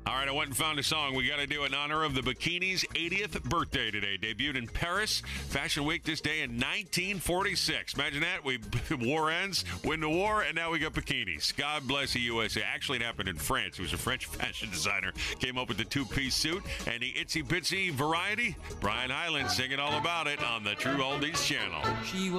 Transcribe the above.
All right, I went and found a song we got to do in honor of the bikini's 80th birthday today. Debuted in Paris Fashion Week this day in 1946. Imagine that. War ends, win the war, and now we got bikinis. God bless the USA. Actually, it happened in France. It was a French fashion designer came up with the two-piece suit and the itsy-bitsy variety. Brian Hyland singing all about it on the True Oldies channel. She